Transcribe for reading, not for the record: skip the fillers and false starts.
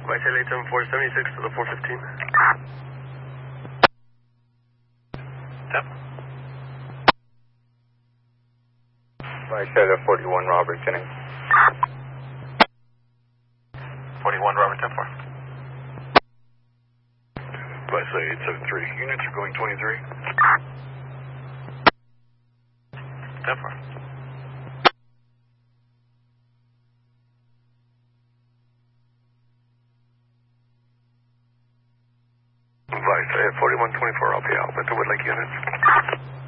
Vice LA 7476 to the 415. Yep. Vice LA 41 Robert, can I? 41 Robert 10-4. Vice LA 873. Units are going 23. 10-4. Vice LA 4124, I'll be out with the Woodlake units.